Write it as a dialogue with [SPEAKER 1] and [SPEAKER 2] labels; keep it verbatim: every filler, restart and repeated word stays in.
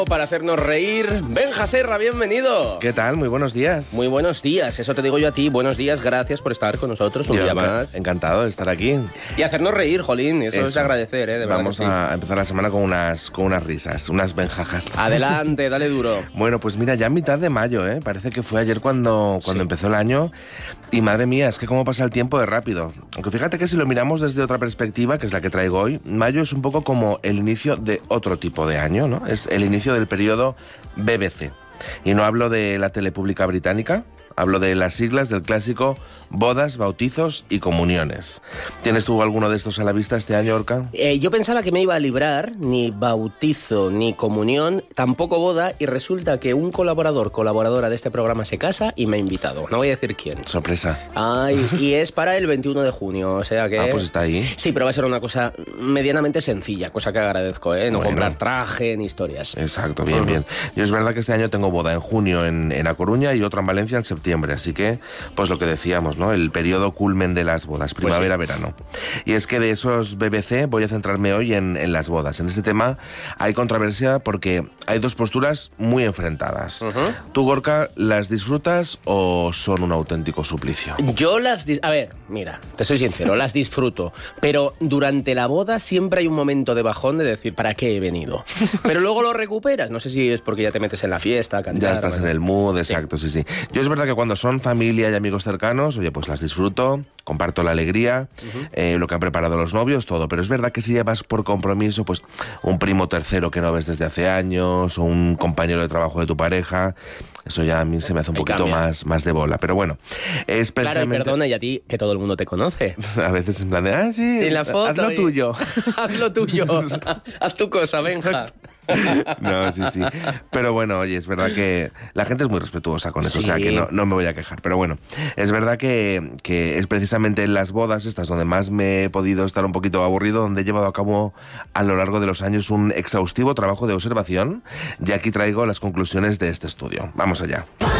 [SPEAKER 1] Para hacernos reír, Benja Serra, bienvenido.
[SPEAKER 2] ¿Qué tal? Muy buenos días.
[SPEAKER 1] Muy buenos días, eso te digo yo a ti. Buenos días, gracias por estar con nosotros un
[SPEAKER 2] Yo,
[SPEAKER 1] día más.
[SPEAKER 2] Encantado de estar aquí.
[SPEAKER 1] Y hacernos reír, jolín, eso, eso. es de agradecer, ¿eh? De verdad.
[SPEAKER 2] Vamos
[SPEAKER 1] sí.
[SPEAKER 2] a empezar la semana con unas, con unas risas, unas benjajas.
[SPEAKER 1] Adelante, dale duro.
[SPEAKER 2] Bueno, pues mira, ya mitad de mayo, ¿eh? Parece que fue ayer cuando, cuando sí. empezó el año. Y madre mía, es que cómo pasa el tiempo de rápido. Aunque fíjate que si lo miramos desde otra perspectiva, que es la que traigo hoy, mayo es un poco como el inicio de otro tipo de año, ¿no? Es el inicio del periodo B B C. Y no hablo de la tele pública británica, hablo de las siglas del clásico bodas, bautizos y comuniones. ¿Tienes tú alguno de estos a la vista este año, Orca?
[SPEAKER 1] Eh, yo pensaba que me iba a librar ni bautizo ni comunión, tampoco boda, y resulta que un colaborador, colaboradora de este programa se casa y me ha invitado. No voy a decir quién.
[SPEAKER 2] Sorpresa.
[SPEAKER 1] Ay, y es para el veintiuno de junio, o sea que...
[SPEAKER 2] Ah, pues está ahí.
[SPEAKER 1] Sí, pero va a ser una cosa medianamente sencilla, cosa que agradezco, ¿eh? No
[SPEAKER 2] bueno.
[SPEAKER 1] comprar traje ni historias.
[SPEAKER 2] Exacto, bien, uh-huh. bien. Yo es verdad que este año tengo boda en junio en, en A Coruña y otra en Valencia en septiembre, así que, pues lo que decíamos, ¿no? El periodo culmen de las bodas, primavera-verano. Pues sí. Y es que de esos B B C voy a centrarme hoy en, en las bodas. En este tema hay controversia porque hay dos posturas muy enfrentadas. Uh-huh. ¿Tú, Gorka, las disfrutas o son un auténtico suplicio?
[SPEAKER 1] Yo las... Dis- a ver, mira, te soy sincero, las disfruto, pero durante la boda siempre hay un momento de bajón de decir, ¿para qué he venido? Pero luego lo recuperas, no sé si es porque ya te metes en la fiesta, cantar...
[SPEAKER 2] Ya estás
[SPEAKER 1] bueno.
[SPEAKER 2] en el mood, exacto, sí. sí, sí. Yo es verdad que cuando son familia y amigos cercanos, oye, pues las disfruto, comparto la alegría, uh-huh. eh, lo que han preparado los novios, todo. Pero es verdad que si llevas por compromiso, pues, un primo tercero que no ves desde hace años, o un compañero de trabajo de tu pareja, eso ya a mí se me hace un Ahí poquito más, más de bola. Pero bueno, es precisamente...
[SPEAKER 1] Claro, perdona, y a ti, que todo el mundo te conoce.
[SPEAKER 2] A veces en plan de, ah, sí,
[SPEAKER 1] en la foto,
[SPEAKER 2] haz lo
[SPEAKER 1] y...
[SPEAKER 2] tuyo.
[SPEAKER 1] haz lo tuyo, haz tu cosa, Benja.
[SPEAKER 2] No, sí, sí. Pero bueno, oye, es verdad que la gente es muy respetuosa con eso, sí. O sea, que no, no me voy a quejar. Pero bueno, es verdad que, que es precisamente en las bodas estas donde más me he podido estar un poquito aburrido, donde he llevado a cabo a lo largo de los años un exhaustivo trabajo de observación, y aquí traigo las conclusiones de este estudio. Vamos allá.